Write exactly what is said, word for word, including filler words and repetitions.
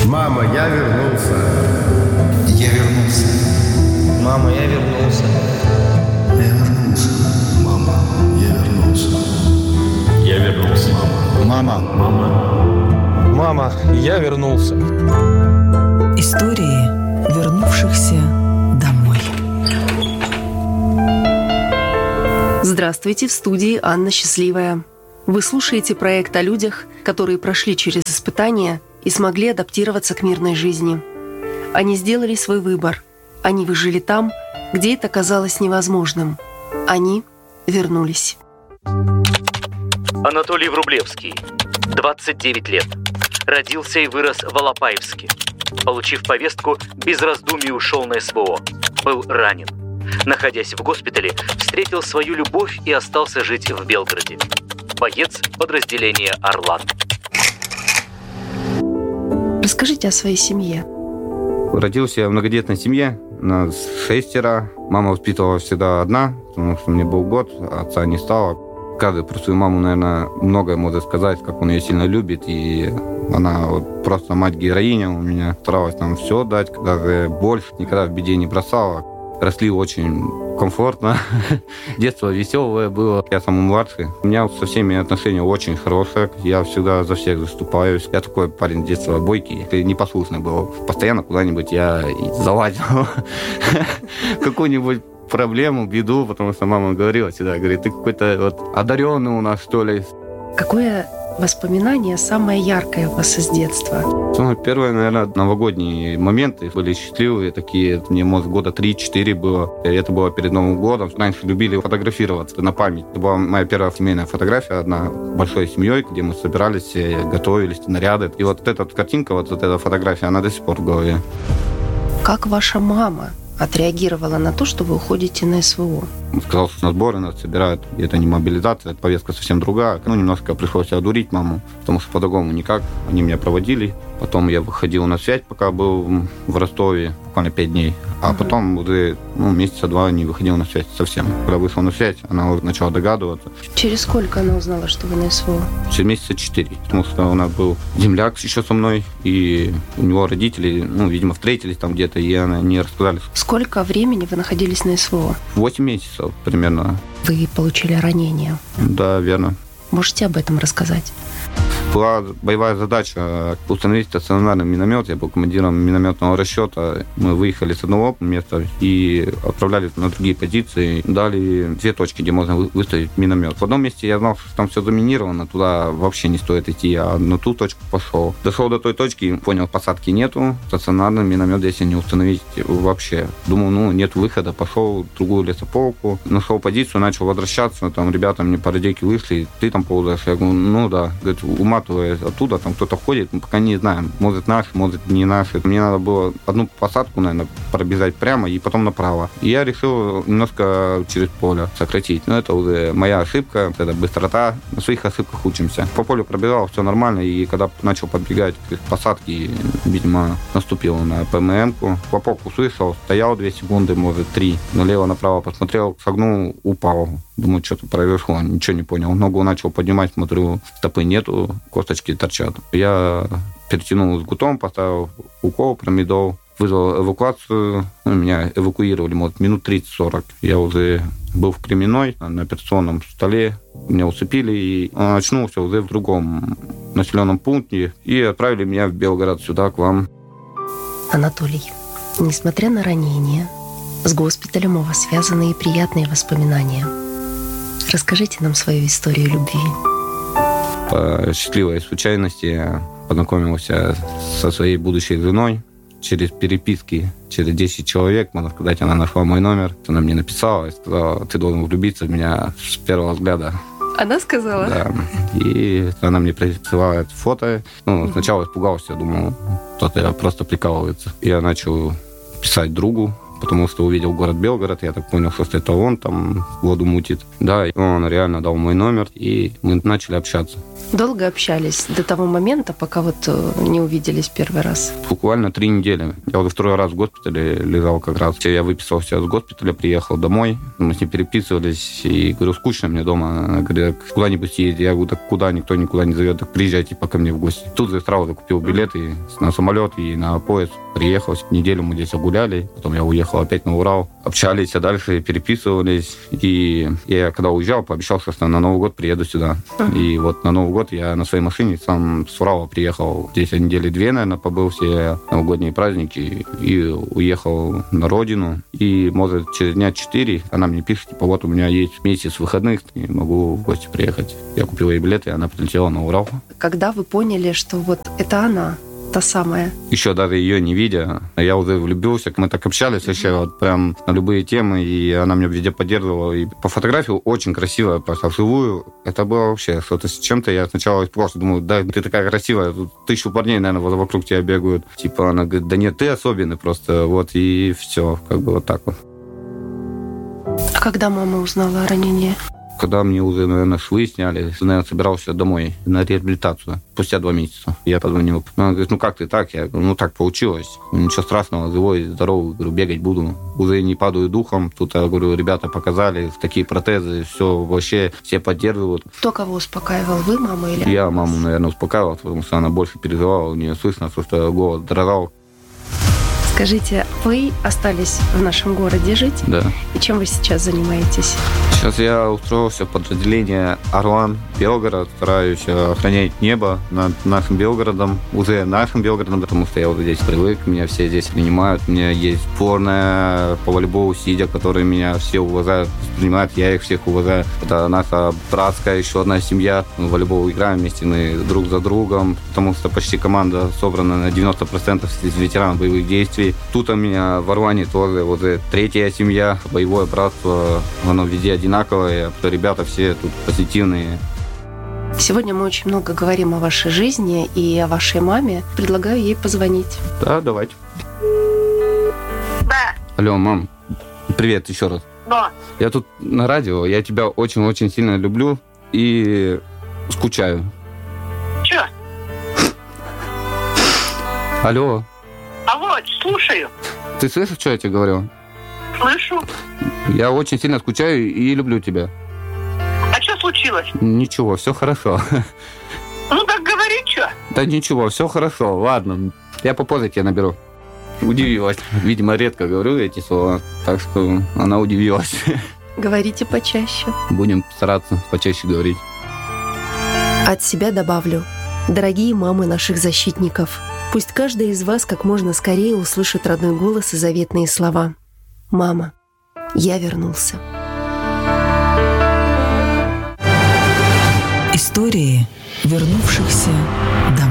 Мама, я вернулся. Я вернулся. Мама, я вернулся. Я вернулся. Мама, я вернулся. Я вернулся. Мама. Мама. Мама, я вернулся. Истории вернувшихся домой. Здравствуйте, в студии Анна Счастливая. Вы слушаете проект о людях, которые прошли через испытания и смогли адаптироваться к мирной жизни. Они сделали свой выбор. Они выжили там, где это казалось невозможным. Они вернулись. Анатолий Врублевский, двадцать девять лет. Родился и вырос в Алапаевске. Получив повестку, без раздумий ушел на СВО. Был ранен. Находясь в госпитале, встретил свою любовь и остался жить в Белгороде. Боец подразделения «Орлан». Расскажите о своей семье. Родился я в многодетной семье. Нас шестеро. Мама воспитывала всегда одна, потому что мне был год, отца не стало. Каждый про свою маму, наверное, многое может сказать, как он ее сильно любит. И она вот просто мать-героиня у меня. Старалась нам все дать, даже больше, никогда в беде не бросала. Росли очень комфортно. Детство веселое было. Я самый младший. У меня со всеми отношения очень хорошие. Я всегда за всех заступаюсь. Я такой парень детства бойкий. Ты непослушный был. Постоянно куда-нибудь я залазил. Какую-нибудь проблему, беду, потому что мама говорила всегда, говорит, ты какой-то вот одаренный у нас, что ли. Какое воспоминание самое яркое у вас из детства? Самое первое, наверное, новогодние моменты были счастливые такие. Мне, может, года три-четыре было. И это было перед Новым годом. Раньше любили фотографироваться на память. Это была моя первая семейная фотография, одна большой семьей, где мы собирались, готовились, наряды. И вот эта картинка, вот эта фотография, она до сих пор в голове. Как ваша мама отреагировала на то, что вы уходите на СВО? Сказал, что на сборы нас собирают. И это не мобилизация, это повестка совсем другая. Ну, немножко пришлось одурить маму, потому что по-другому никак. Они меня проводили. Потом я выходил на связь, пока был в Ростове, буквально пять дней. А uh-huh. потом уже ну, месяца два не выходил на связь совсем. Когда вышел на связь, она уже начала догадываться. Через сколько она узнала, что вы на СВО? Через месяца четыре. Потому что у нас был земляк еще со мной, и у него родители, ну, видимо, встретились там где-то, и она не рассказали. Сколько времени вы находились на СВО? Восемь месяцев примерно. Вы получили ранение? Да, верно. Можете об этом рассказать? Была боевая задача установить стационарный миномет. Я был командиром минометного расчета. Мы выехали с одного места и отправлялись на другие позиции. Дали две точки, где можно выставить миномет. В одном месте я знал, что там все заминировано, туда вообще не стоит идти, а на ту точку пошел. Дошел до той точки, понял, посадки нету, стационарный миномет здесь не установить вообще. Думал, ну, нет выхода, пошел в другую лесополку, нашел позицию, начал возвращаться, там ребята мне по радейке вышли, ты там ползаешь? Я говорю, ну да. Говорит, уматывай оттуда, там кто-то ходит, мы пока не знаем, может наш, может не наш. Мне надо было одну посадку, наверное, пробежать прямо и потом направо. И я решил немножко через поле сократить. Но это уже моя ошибка, это быстрота. На своих ошибках учимся. По полю пробежал, все нормально, и когда начал подбегать к посадке, видимо, наступил на ПММ-ку. Хлопок услышал, стоял две секунды, может, три. Налево-направо посмотрел, согнул, упал. Думаю, что-то произошло, ничего не понял. Ногу начал поднимать, смотрю, стопы нету, косточки торчат. Я перетянул с гутом, поставил укол, промедол, вызвал эвакуацию. Ну, меня эвакуировали, может, минут тридцать-сорок. Я уже был в Кременной, на операционном столе. Меня усыпили, и очнулся уже в другом населенном пункте. И отправили меня в Белгород, сюда, к вам. Анатолий, несмотря на ранение, с госпиталем у вас связаны и приятные воспоминания. Расскажите нам свою историю любви. По счастливой случайности я познакомился со своей будущей женой через переписки, через десять человек, можно сказать, она нашла мой номер. Она мне написала и сказала, ты должен влюбиться в меня с первого взгляда. Она сказала? Да. И она мне присылает фото. Ну, сначала испугался, думал, кто-то просто прикалывается. Я начал писать другу, потому что увидел город Белгород, я так понял, что это он там воду мутит. Да, и он реально дал мой номер, и мы начали общаться. Долго общались до того момента, пока вот не увиделись первый раз? Буквально три недели. Я уже второй раз в госпитале лежал как раз. Я выписался из госпиталя, приехал домой. Мы с ней переписывались. И говорю, скучно мне дома. Она говорит, куда-нибудь едет. Я говорю, так куда? Никто никуда не зовет. Так приезжайте пока мне в гости. Тут же сразу купил билеты на самолет и на поезд. Приехал. Неделю мы здесь гуляли. Потом я уехал опять на Урал. Общались, а дальше переписывались. И я когда уезжал, пообещал, что на Новый год приеду сюда. Uh-huh. И вот на Новый год я на своей машине сам с Урала приехал. Здесь я недели две, наверное, побыл все новогодние праздники и уехал на родину. И, может, через дня четыре она мне пишет, типа, вот у меня есть месяц выходных, и могу в гости приехать. Я купил ей билеты, и она прилетела на Урал. Когда вы поняли, что вот это она, та самая? Еще даже ее не видя, я уже влюбился. Мы так общались вообще вот прям на любые темы, и она меня везде поддерживала. И по фотографии очень красивая, просто вживую. Это было вообще что-то с чем-то. Я сначала просто думаю, да, ты такая красивая, тут тысячу парней, наверное, вокруг тебя бегают. Типа она говорит, да нет, ты особенный просто. Вот и все, как бы вот так вот. А когда мама узнала о ранении? Когда мне уже, наверное, швы сняли, наверное, собирался домой на реабилитацию. Спустя два месяца я позвонил. Она говорит, ну как ты так? Я говорю, ну так получилось. Ничего страшного, живой, здоровый, говорю, бегать буду. Уже не падаю духом. Тут, я говорю, ребята показали такие протезы, все вообще, все поддерживают. Кто кого успокаивал, вы, мама или Я маму, наверное, успокаивал, потому что она больше переживала, у нее слышно, что голос дрожал. Скажите, вы остались в нашем городе жить? Да. И чем вы сейчас занимаетесь? Сейчас я устроился в подразделение «Орлан», Белгород. Стараюсь охранять небо над нашим Белгородом. Уже нашим Белгородом, потому что я уже здесь привык. Меня все здесь принимают. У меня есть сборная по волейболу «Сидя», которые меня все уважают, принимают. Я их всех уважаю. Это наша братская еще одна семья. Мы в волейбол играем вместе, мы друг за другом, потому что почти команда собрана на девяносто процентов из ветеранов боевых действий. Тут у меня в Орлане тоже уже третья семья, боевое братство, оно везде одинаковое, ребята все тут позитивные. Сегодня мы очень много говорим о вашей жизни и о вашей маме. Предлагаю ей позвонить. Да, давайте. Да. Алло, мам, привет еще раз. Да. Я тут на радио, я тебя очень-очень сильно люблю и скучаю. Чё? Алло. Алло, слушаю. Ты слышишь, что я тебе говорю? Слышу. Я очень сильно скучаю и люблю тебя. А что случилось? Ничего, все хорошо. Ну так говори, что? Да ничего, все хорошо, ладно. Я попозже тебя наберу. Удивилась. Видимо, редко говорю эти слова, так что она удивилась. Говорите почаще. Будем стараться почаще говорить. От себя добавлю. Дорогие мамы наших защитников, пусть каждая из вас как можно скорее услышит родной голос и заветные слова. «Мама, я вернулся». Истории вернувшихся домой.